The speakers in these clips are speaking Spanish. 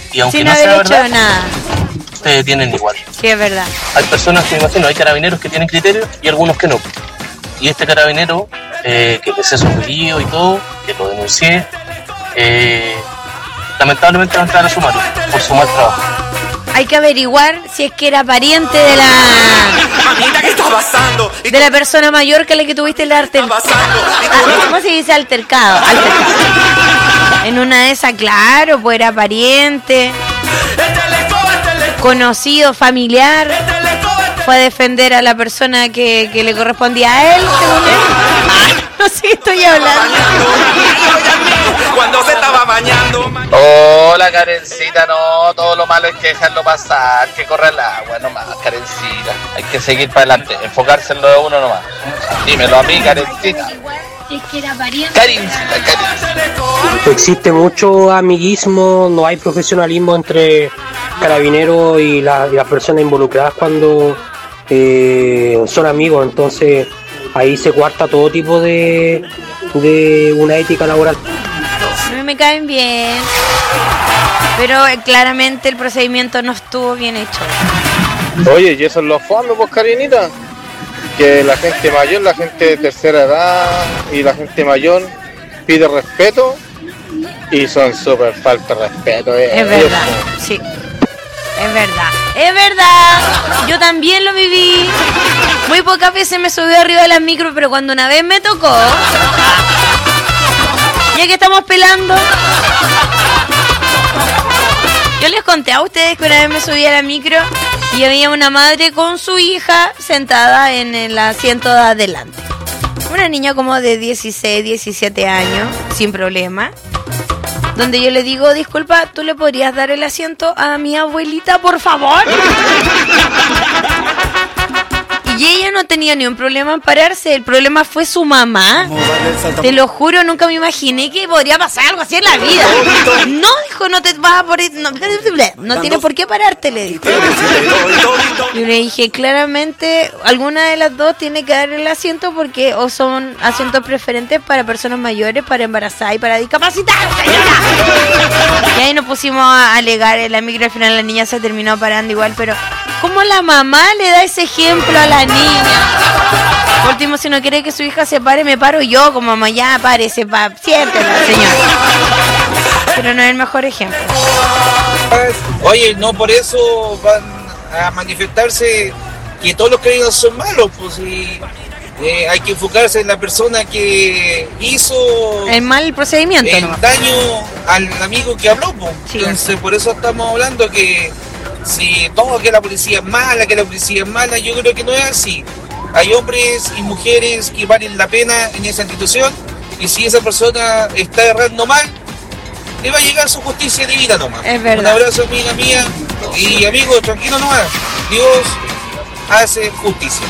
Y aunque sin no haber sea hecho verdad, nada. te detienen igual. Sí, es verdad. Hay personas que me imagino, hay carabineros que tienen criterio y algunos que no. Y este carabinero, que le sé su apellido y todo, que lo denuncié, lamentablemente va a entrar a sumario por su mal trabajo. Hay que averiguar si es que era pariente de la persona mayor que la que tuviste el altercado. ¿Cómo se dice altercado? En una de esas, claro, pues era pariente, conocido, familiar. Fue a defender a la persona que le correspondía a él, según él. No sé qué estoy hablando. Cuando se estaba bañando. Hola, Karencita, no, todo lo malo hay que dejarlo pasar, que corra el agua nomás, Karencita. Hay que seguir para adelante, enfocarse en lo de uno nomás. Dímelo a mí, Karencita. Karencita. Existe mucho amiguismo, no hay profesionalismo entre carabineros y las personas involucradas cuando son amigos, entonces ahí se cuarta todo tipo de una ética laboral. A mí me caen bien, pero claramente el procedimiento no estuvo bien hecho. Oye, y eso es lo fondo, pues, Karinita, que la gente mayor, la gente de tercera edad y la gente mayor pide respeto y son súper falta de respeto. Es verdad, sí. Es verdad, es verdad. Yo también lo viví. Muy pocas veces me subí arriba de las micros, pero cuando una vez me tocó, ya que estamos pelando, yo les conté a ustedes que una vez me subí a la micro y había una madre con su hija sentada en el asiento de adelante. Una niña como de 16, 17 años, sin problema. Donde yo le digo, disculpa, ¿tú le podrías dar el asiento a mi abuelita, por favor? Y ella no tenía ni un problema en pararse, el problema fue su mamá. Te lo juro, nunca me imaginé que podría pasar algo así en la vida. No, dijo, no te vas a poner, no tienes por qué pararte, le dijo. Y le dije, claramente, alguna de las dos tiene que dar el asiento porque o son asientos preferentes para personas mayores, para embarazadas y para discapacitadas, señora. Y ahí nos pusimos a alegar en la micro, al final la niña se terminó parando igual, pero ¿cómo la mamá le da ese ejemplo a la niña? Por último, si no quiere que su hija se pare, me paro yo como mamá, ya párese, siéntela, señor. Pero no es el mejor ejemplo. Oye, no por eso van a manifestarse que todos los carabineros son malos, pues, y hay que enfocarse en la persona que hizo el mal procedimiento, el daño al amigo que habló, pues. Sí. Entonces por eso estamos hablando que si todo que la policía es mala, yo creo que no es así. Hay hombres y mujeres que valen la pena en esa institución, y si esa persona está errando mal, le va a llegar su justicia divina nomás. Es verdad. Un abrazo, amiga mía, y amigos, tranquilo nomás. Dios hace justicia.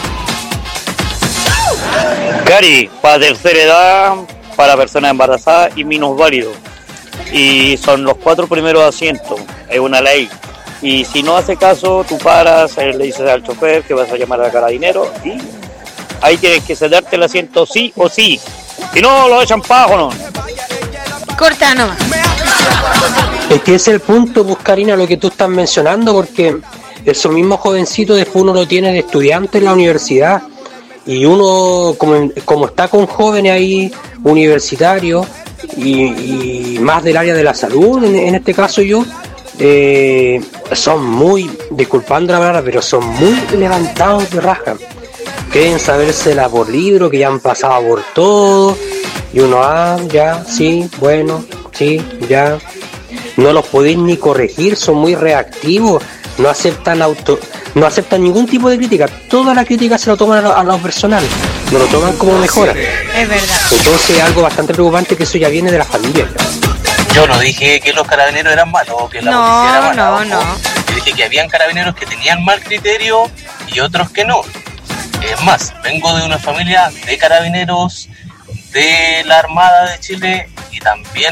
Cari, para tercera edad, para personas embarazadas y minusválidos. Y son los 4 primeros asientos, es una ley. Y si no hace caso, tú paras, le dices al chofer que vas a llamar al carabinero y ahí tienes que cederte el asiento sí o sí. Si no, lo echan pajo, ¿no? Corta nomás. Es que ese es el punto, pues, Karina, lo que tú estás mencionando, porque esos mismos jovencitos después uno lo tiene de estudiante en la universidad y uno, como está con jóvenes ahí universitarios y más del área de la salud, en este caso yo, son muy, disculpando la palabra, pero son muy levantados de raja. Creen sabérsela por libro, que ya han pasado por todo, y uno, ya, sí, bueno, sí, ya. No los podéis ni corregir, son muy reactivos, no aceptan ningún tipo de crítica. Toda la crítica se lo toman a lo personal, no lo toman como mejora. Es verdad. Entonces es algo bastante preocupante, que eso ya viene de la familia. Yo no dije que los carabineros eran malos o que la policía era mala. No. Yo dije que habían carabineros que tenían mal criterio y otros que no. Es más, vengo de una familia de carabineros de la Armada de Chile y también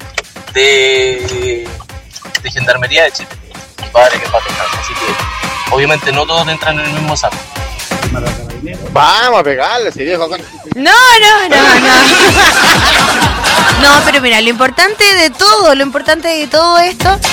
de Gendarmería de Chile. Mi padre que pasa, así que obviamente no todos entran en el mismo saco. Vamos a pegarle, si viejo. No. No, pero mira, lo importante de todo esto